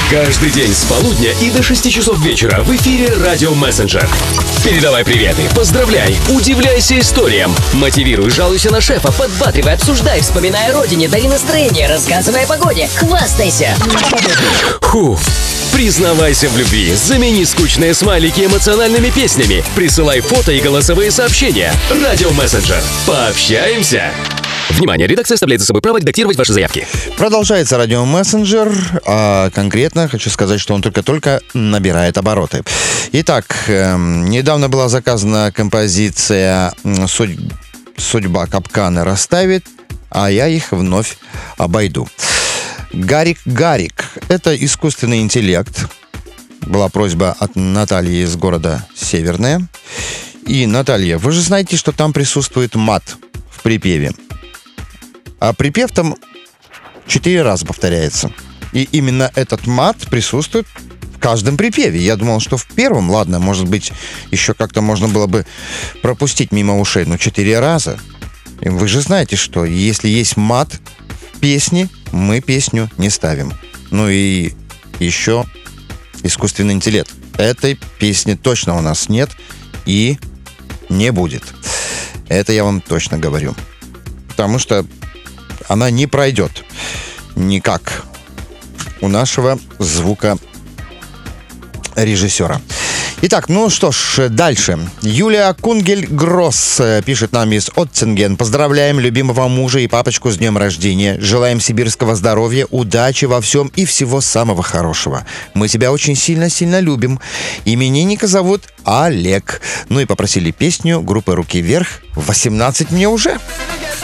Каждый день с полудня и до 6 часов вечера в эфире «Радио Мессенджер». Передавай приветы, поздравляй, удивляйся историям, мотивируй, жалуйся на шефа, подбадривай, обсуждай, вспоминай о родине, дари настроение, рассказывай о погоде, хвастайся. Признавайся в любви, замени скучные смайлики эмоциональными песнями, присылай фото и голосовые сообщения. «Радио Мессенджер». Пообщаемся! Внимание, редакция оставляет за собой право редактировать ваши заявки. Продолжается радио Мессенджер, а конкретно хочу сказать, что он только-только набирает обороты. Итак, недавно была заказана композиция «Судьба капканы расставит», а я их вновь обойду. Гарик. Это искусственный интеллект. Была просьба от Натальи из города Северная. И, Наталья, вы же знаете, что там присутствует мат в припеве. А припев там 4 раза повторяется. И именно этот мат присутствует в каждом припеве. Я думал, что в первом, ладно, может быть, еще как-то можно было бы пропустить мимо ушей, но 4 раза. И вы же знаете, что если есть мат в песне, мы песню не ставим. Ну и еще искусственный интеллект. Этой песни точно у нас нет и не будет. Это я вам точно говорю. Потому что она не пройдет никак у нашего звукорежиссера. Итак, ну что ж, дальше. Юлия Кунгель-Гросс пишет нам из Оттинген. Поздравляем любимого мужа и папочку с днем рождения. Желаем сибирского здоровья, удачи во всем и всего самого хорошего. Мы тебя очень сильно-сильно любим. Именинника зовут Олег. Ну и попросили песню группы «Руки вверх». 18 мне уже.